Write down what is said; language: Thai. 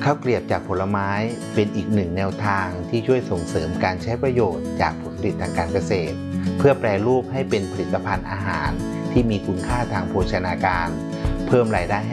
ข้าวเกลียบจากผลไม้เป็นอีกหนึ่งแนวทางที่ช่วยส่งเสริมการใช้ประโยชน์จากผลผลิตทางการเกษตรเพื่อแปรรูปให้เป็นผลิตภัณฑ์อาหารที่มีคุณค่าทางโภชนาการเพิ่มรายได้ให้